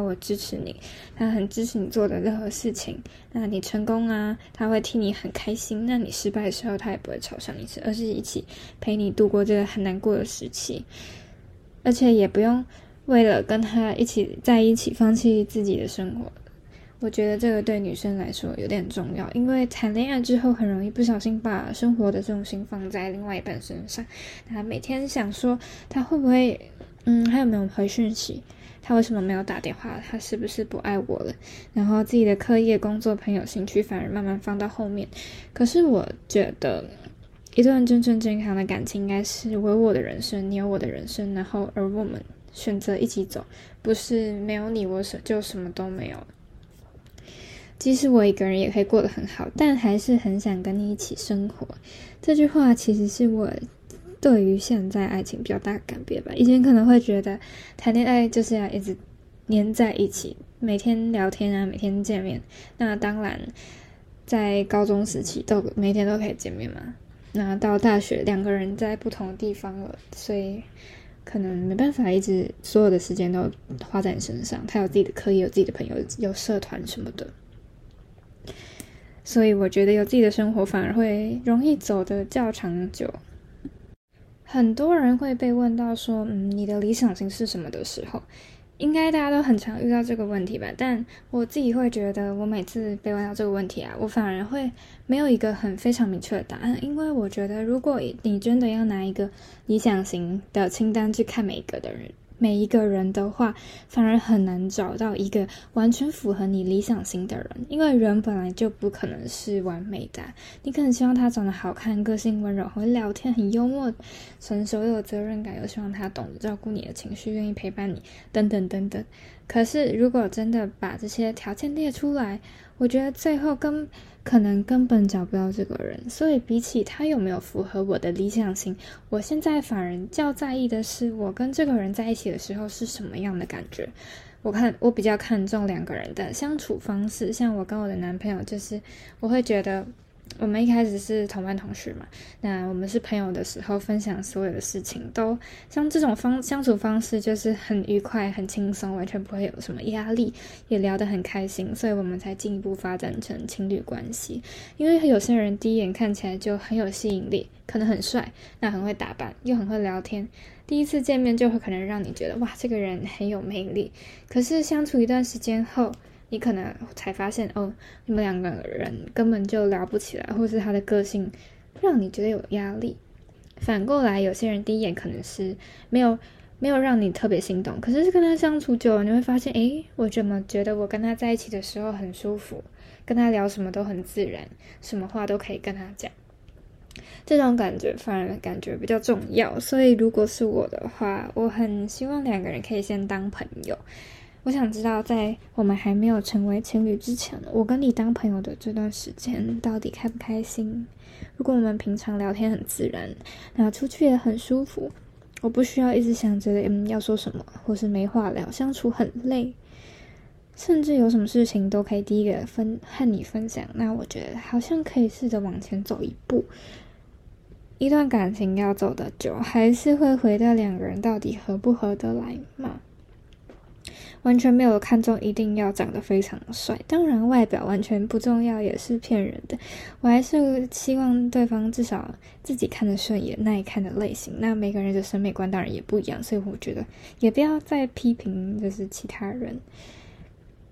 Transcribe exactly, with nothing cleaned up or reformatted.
我支持你，他很支持你做的任何事情。那你成功啊，他会替你很开心，那你失败的时候他也不会嘲笑你，而是一起陪你度过这个很难过的时期。而且也不用为了跟他一起在一起放弃自己的生活。我觉得这个对女生来说有点重要，因为谈恋爱之后很容易不小心把生活的重心放在另外一半身上，他每天想说他会不会嗯还有没有回讯息，他为什么没有打电话，他是不是不爱我了，然后自己的课业工作朋友兴趣反而慢慢放到后面。可是我觉得一段真正健康的感情应该是我有我的人生，你有我的人生，然后而我们选择一起走，不是没有你我就什么都没有。即使我一个人也可以过得很好，但还是很想跟你一起生活。这句话其实是我对于现在爱情比较大的改变吧。以前可能会觉得谈恋爱就是要一直黏在一起，每天聊天啊，每天见面。那当然在高中时期都每天都可以见面嘛。那到大学两个人在不同的地方了，所以可能没办法一直所有的时间都花在你身上。他有自己的课业，有自己的朋友，有社团什么的。所以我觉得有自己的生活反而会容易走得较长久。很多人会被问到说嗯，你的理想型是什么的时候，应该大家都很常遇到这个问题吧，但我自己会觉得我每次被问到这个问题啊，我反而会没有一个很非常明确的答案。因为我觉得如果你真的要拿一个理想型的清单去看每一个的人每一个人的话，反而很难找到一个完全符合你理想型的人，因为人本来就不可能是完美的。你可能希望他长得好看，个性温柔，会聊天，很幽默，成熟又有责任感，又希望他懂得照顾你的情绪，愿意陪伴你，等等等等。可是如果真的把这些条件列出来，我觉得最后根可能根本找不到这个人。所以比起他有没有符合我的理想型，我现在反而较在意的是我跟这个人在一起的时候是什么样的感觉。我看我比较看重两个人的相处方式。像我跟我的男朋友，就是我会觉得我们一开始是同班同学嘛，那我们是朋友的时候分享所有的事情，都像这种方相处方式就是很愉快很轻松，完全不会有什么压力，也聊得很开心，所以我们才进一步发展成情侣关系。因为有些人第一眼看起来就很有吸引力，可能很帅，那很会打扮，又很会聊天，第一次见面就会可能让你觉得哇，这个人很有魅力。可是相处一段时间后，你可能才发现哦，你们两个人根本就聊不起来，或是他的个性让你觉得有压力。反过来，有些人第一眼可能是没有没有让你特别心动，可是跟他相处久了，你会发现，诶，我怎么觉得我跟他在一起的时候很舒服，跟他聊什么都很自然，什么话都可以跟他讲。这种感觉反而感觉比较重要。所以如果是我的话，我很希望两个人可以先当朋友。我想知道在我们还没有成为情侣之前，我跟你当朋友的这段时间到底开不开心。如果我们平常聊天很自然，那出去也很舒服，我不需要一直想着嗯要说什么，或是没话聊，相处很累，甚至有什么事情都可以第一个分和你分享，那我觉得好像可以试着往前走一步。一段感情要走得久，还是会回到两个人到底合不合得来嘛。完全没有看重一定要长得非常帅，当然外表完全不重要也是骗人的。我还是希望对方至少自己看得顺眼，耐看的类型。那每个人的审美观当然也不一样，所以我觉得也不要再批评就是其他人。